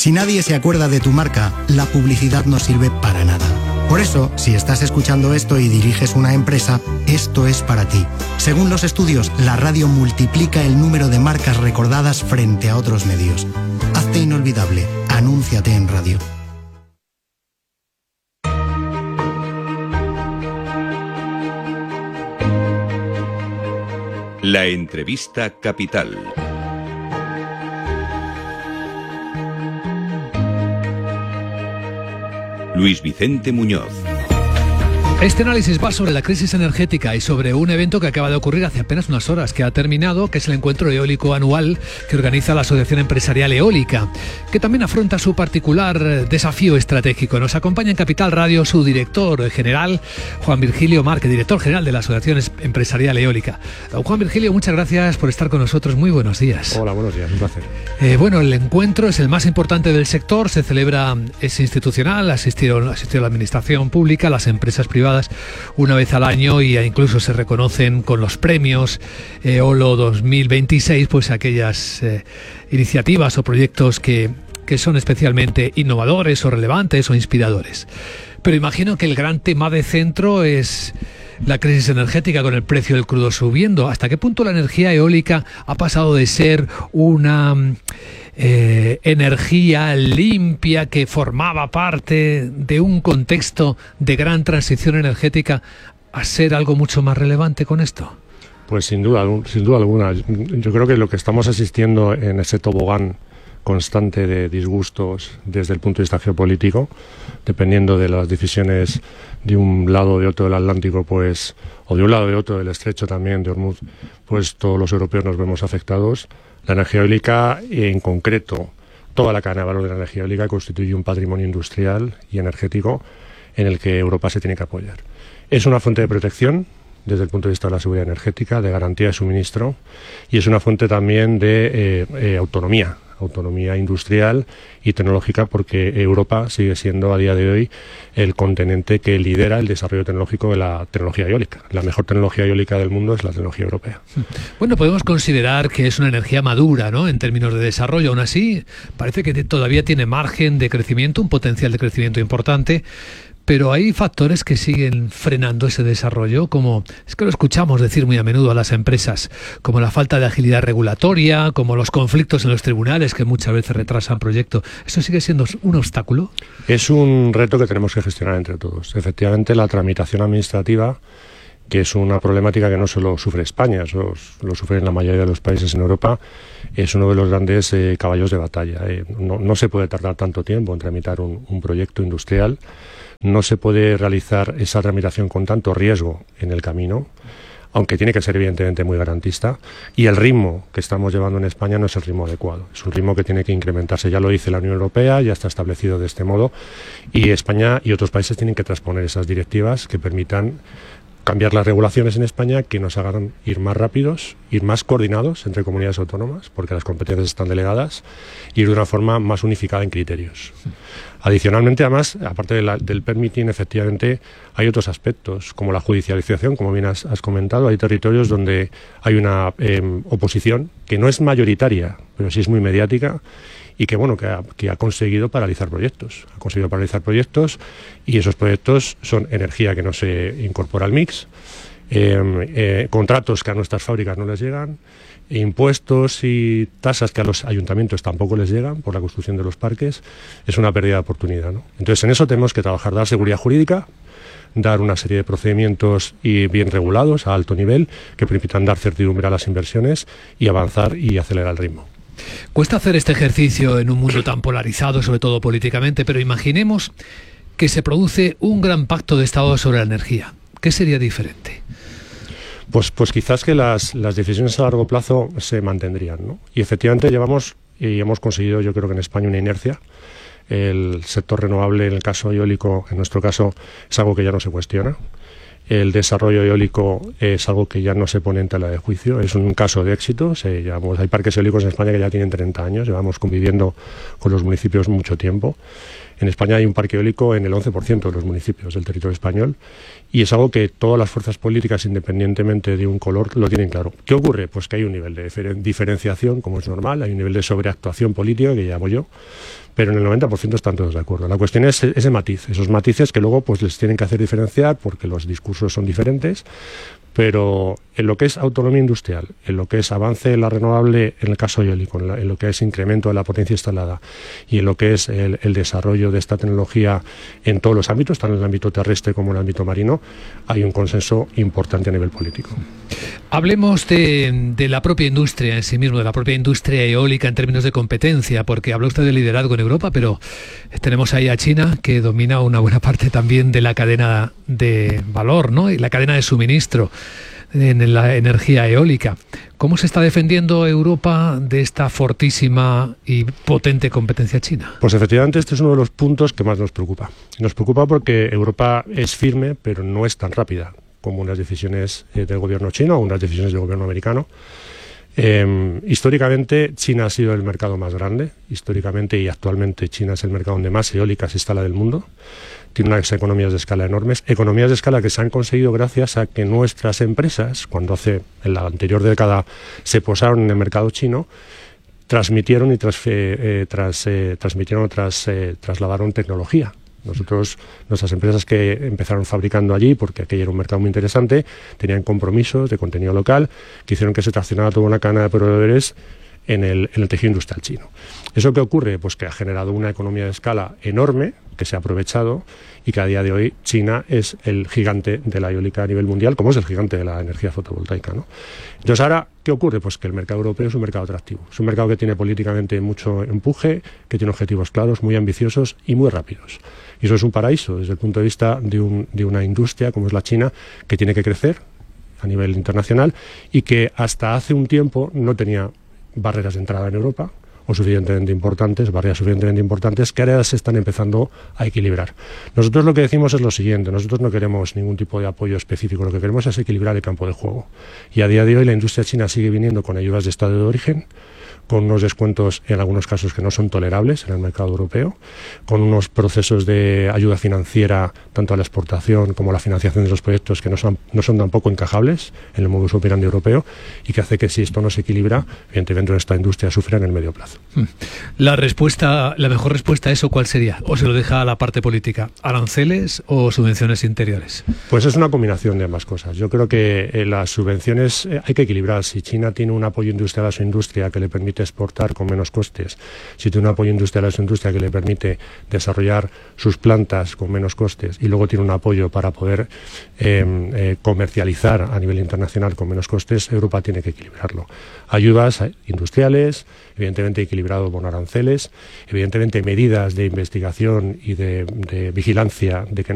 Si nadie se acuerda de tu marca, la publicidad no sirve para nada. Por eso, si estás escuchando esto y diriges una empresa, esto es para ti. Según los estudios, la radio multiplica el número de marcas recordadas frente a otros medios. Hazte inolvidable. Anúnciate en radio. La entrevista capital. Luis Vicente Muñoz. Este análisis va sobre la crisis energética y sobre un evento que acaba de ocurrir hace apenas unas horas, que ha terminado, que es el encuentro eólico anual que organiza la Asociación Empresarial Eólica, que también afronta su particular desafío estratégico. Nos acompaña en Capital Radio su director general, Juan Virgilio Márquez, director general de la Asociación Empresarial Eólica. Juan Virgilio, muchas gracias por estar con nosotros. Muy buenos días. Hola, buenos días, un placer. Bueno, el encuentro es el más importante del sector, se celebra, es institucional, asistió la administración pública, las empresas privadas una vez al año, y incluso se reconocen con los premios EOLO 2026 pues aquellas iniciativas o proyectos que son especialmente innovadores o relevantes o inspiradores. Pero imagino que el gran tema de centro es la crisis energética, con el precio del crudo subiendo. ¿Hasta qué punto la energía eólica ha pasado de ser una energía limpia que formaba parte de un contexto de gran transición energética a ser algo mucho más relevante con esto? Pues sin duda alguna. Yo creo que lo que estamos asistiendo en ese tobogán constante de disgustos desde el punto de vista geopolítico, dependiendo de las decisiones de un lado o de otro del Atlántico, pues, o de un lado o de otro del estrecho también de Hormuz, pues todos los europeos nos vemos afectados. La energía eólica, en concreto, toda la cadena de valor de la energía eólica constituye un patrimonio industrial y energético en el que Europa se tiene que apoyar. Es una fuente de protección desde el punto de vista de la seguridad energética, de garantía de suministro, y es una fuente también de autonomía industrial y tecnológica, porque Europa sigue siendo a día de hoy el continente que lidera el desarrollo tecnológico de la tecnología eólica. La mejor tecnología eólica del mundo es la tecnología europea. Bueno, podemos considerar que es una energía madura, ¿no?, en términos de desarrollo. Aún así, parece que todavía tiene margen de crecimiento, un potencial de crecimiento importante. Pero hay factores que siguen frenando ese desarrollo, como es que lo escuchamos decir muy a menudo a las empresas, como la falta de agilidad regulatoria, como los conflictos en los tribunales que muchas veces retrasan proyectos. ¿Eso sigue siendo un obstáculo? Es un reto que tenemos que gestionar entre todos. Efectivamente, la tramitación administrativa, que es una problemática que no solo sufre España, eso lo sufren la mayoría de los países en Europa, es uno de los grandes caballos de batalla. No se puede tardar tanto tiempo en tramitar un proyecto industrial. No se puede realizar esa tramitación con tanto riesgo en el camino, aunque tiene que ser evidentemente muy garantista, y el ritmo que estamos llevando en España no es el ritmo adecuado, es un ritmo que tiene que incrementarse. Ya lo dice la Unión Europea, ya está establecido de este modo, y España y otros países tienen que transponer esas directivas que permitan cambiar las regulaciones en España, que nos hagan ir más rápidos, ir más coordinados entre comunidades autónomas, porque las competencias están delegadas, y ir de una forma más unificada en criterios. Adicionalmente, además, aparte del permitting, efectivamente, hay otros aspectos, como la judicialización, como bien has comentado. Hay territorios donde hay una oposición que no es mayoritaria, pero sí es muy mediática, y que ha conseguido paralizar proyectos. Ha conseguido paralizar proyectos, y esos proyectos son energía que no se incorpora al mix, contratos que a nuestras fábricas no les llegan, impuestos y tasas que a los ayuntamientos tampoco les llegan por la construcción de los parques. Es una pérdida de oportunidad, ¿no? Entonces, en eso tenemos que trabajar, dar seguridad jurídica, dar una serie de procedimientos y bien regulados a alto nivel que permitan dar certidumbre a las inversiones y avanzar y acelerar el ritmo. Cuesta hacer este ejercicio en un mundo tan polarizado, sobre todo políticamente, pero imaginemos que se produce un gran pacto de Estado sobre la energía. ¿Qué sería diferente? Pues quizás que las decisiones a largo plazo se mantendrían, ¿no? Y efectivamente hemos conseguido, yo creo que en España, una inercia. El sector renovable, en el caso eólico, en nuestro caso, es algo que ya no se cuestiona. El desarrollo eólico es algo que ya no se pone en tela de juicio, es un caso de éxito. Hay parques eólicos en España que ya tienen 30 años, llevamos conviviendo con los municipios mucho tiempo. En España hay un parque eólico en el 11% de los municipios del territorio español, y es algo que todas las fuerzas políticas, independientemente de un color, lo tienen claro. ¿Qué ocurre? Pues que hay un nivel de diferenciación, como es normal, hay un nivel de sobreactuación política, que llamo yo, pero en el 90% están todos de acuerdo. La cuestión es ese matiz, esos matices que luego pues les tienen que hacer diferenciar porque los discursos son diferentes, pero en lo que es autonomía industrial, en lo que es avance en la renovable, en el caso eólico, en lo que es incremento de la potencia instalada y en lo que es el desarrollo de esta tecnología en todos los ámbitos, tanto en el ámbito terrestre como en el ámbito marino, hay un consenso importante a nivel político. Hablemos de la propia industria en sí mismo, de la propia industria eólica en términos de competencia, porque habla usted de liderazgo en Europa, pero tenemos ahí a China, que domina una buena parte también de la cadena de valor, ¿no? Y la cadena de suministro en la energía eólica. ¿Cómo se está defendiendo Europa de esta fortísima y potente competencia china? Pues efectivamente este es uno de los puntos que más nos preocupa. Nos preocupa porque Europa es firme, pero no es tan rápida como unas decisiones del gobierno chino o unas decisiones del gobierno americano. Históricamente China ha sido el mercado más grande, históricamente y actualmente China es el mercado donde más eólica se instala del mundo. Tiene unas economías de escala enormes, economías de escala que se han conseguido gracias a que nuestras empresas, cuando en la anterior década se posaron en el mercado chino, transmitieron trasladaron tecnología. Nuestras empresas que empezaron fabricando allí, porque aquello era un mercado muy interesante, tenían compromisos de contenido local que hicieron que se traccionara toda una cadena de proveedores en el tejido industrial chino. ¿Eso qué ocurre? Pues que ha generado una economía de escala enorme que se ha aprovechado y que a día de hoy China es el gigante de la eólica a nivel mundial, como es el gigante de la energía fotovoltaica, ¿no? Entonces ahora, ¿qué ocurre? Pues que el mercado europeo es un mercado atractivo. Es un mercado que tiene políticamente mucho empuje, que tiene objetivos claros, muy ambiciosos y muy rápidos. Y eso es un paraíso desde el punto de vista de una industria como es la China, que tiene que crecer a nivel internacional y que hasta hace un tiempo no tenía barreras de entrada en Europa, o suficientemente importantes, barreras suficientemente importantes, que ahora se están empezando a equilibrar. Nosotros lo que decimos es lo siguiente: nosotros no queremos ningún tipo de apoyo específico, lo que queremos es equilibrar el campo de juego. Y a día de hoy la industria china sigue viniendo con ayudas de Estado de origen, con unos descuentos en algunos casos que no son tolerables en el mercado europeo, con unos procesos de ayuda financiera, tanto a la exportación como a la financiación de los proyectos, que no son tampoco encajables en el modus operandi europeo, y que hace que si esto no se equilibra, evidentemente nuestra industria sufra en el medio plazo. La mejor respuesta a eso, ¿cuál sería? ¿O se lo deja a la parte política? ¿Aranceles o subvenciones interiores? Pues es una combinación de ambas cosas. Yo creo que las subvenciones hay que equilibrar. Si China tiene un apoyo industrial a su industria que le permite exportar con menos costes, si tiene un apoyo industrial a su industria que le permite desarrollar sus plantas con menos costes y luego tiene un apoyo para poder comercializar a nivel internacional con menos costes, Europa tiene que equilibrarlo. Ayudas industriales, evidentemente equilibrado con aranceles, evidentemente medidas de investigación y de vigilancia de que